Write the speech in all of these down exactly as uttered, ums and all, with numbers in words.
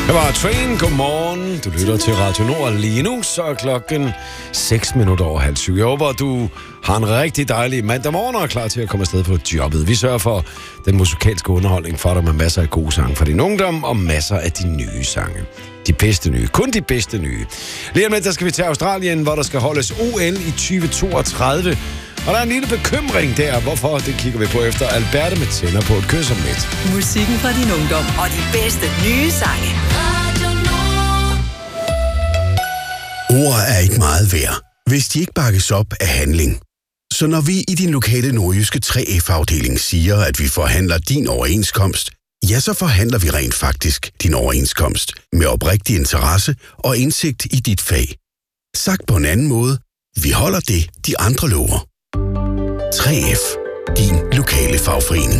Det var Train. Godmorgen. Du lytter til Radio Nord lige nu, så er klokken seks minutter over halv syv. Jeg håber, du har en rigtig dejlig mandag morgen og er klar til at komme afsted på jobbet. Vi sørger for den musikalske underholdning for dig med masser af gode sange fra din ungdom og masser af de nye sange. De bedste nye. Kun de bedste nye. Lige om lidt, der skal vi til Australien, hvor der skal holdes O L i tyve toogtredive. Og der er en lille bekymring der. Hvorfor? Det kigger vi på efter Alberte med tænder på et kys om lidt. Musikken fra din ungdom og de bedste nye sange. Ord er ikke meget værd, hvis de ikke bakkes op af handling. Så når vi i din lokale nordjyske tre F-afdeling siger, at vi forhandler din overenskomst, ja, så forhandler vi rent faktisk din overenskomst med oprigtig interesse og indsigt i dit fag. Sagt på en anden måde, vi holder det, de andre lover. tre F. Din lokale fagforening.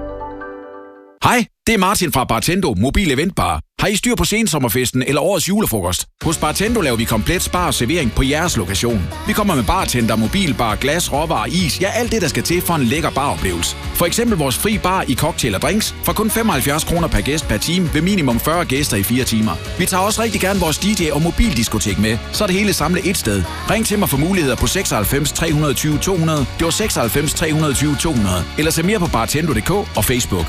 Hej, det er Martin fra Bartendo Mobil Eventbar. Har I styr på sensommerfesten eller årets julefrokost? Hos Bartendo laver vi komplet spar og servering på jeres lokation. Vi kommer med bartender, mobilbar, glas, råvarer, is, ja alt det, der skal til for en lækker baroplevelse. For eksempel vores fri bar i cocktail og drinks for kun femoghalvfjerds kroner per gæst per time ved minimum fyrre gæster i fire timer. Vi tager også rigtig gerne vores D J og mobildiskotek med, så er det hele samlet et sted. Ring til mig for muligheder på seksoghalvfems tre tyve to hundrede, det var seksoghalvfems tre tyve to hundrede, eller se mere på bartendo punktum d k og Facebook.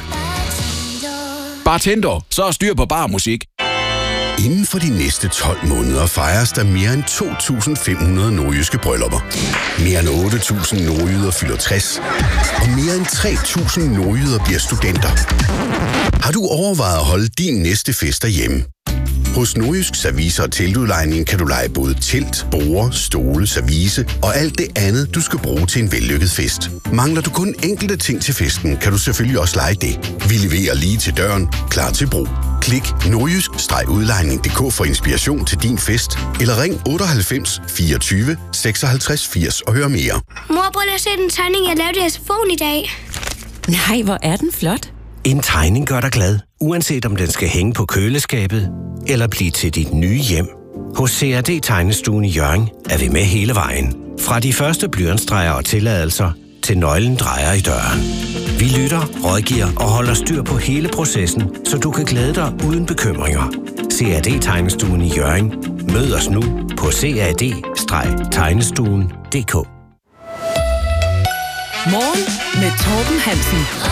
Bartender, så er styr på bar musik. Inden for de næste tolv måneder fejres der mere end to tusind fem hundrede nordjyske bryllupper. Mere end otte tusind nordjyder fylder tres, og mere end tre tusind nordjyder bliver studenter. Har du overvejet at holde din næste fest derhjemme? Hos Nordjysk Service og Teltudlejning kan du leje både telt, borde, stole, service og alt det andet, du skal bruge til en vellykket fest. Mangler du kun enkelte ting til festen, kan du selvfølgelig også leje det. Vi leverer lige til døren, klar til brug. Klik nordjysk udlejning punktum d k for inspiration til din fest, eller ring otteoghalvfems fireogtyve seksoghalvtreds firs og hør mere. Mor, prøv lige at se den tegning, jeg lavede i S F O'en i dag. Nej, hvor er den flot. En tegning gør dig glad, uanset om den skal hænge på køleskabet eller blive til dit nye hjem. Hos C R D Tegnestuen i Hjørring er vi med hele vejen. Fra de første blyantstreger og tilladelser til nøglen drejer i døren. Vi lytter, rådgiver og holder styr på hele processen, så du kan glæde dig uden bekymringer. C R D Tegnestuen i Hjørring. Mød os nu på c r d tegnestuen punktum d k. Morgen med Torben Hansen.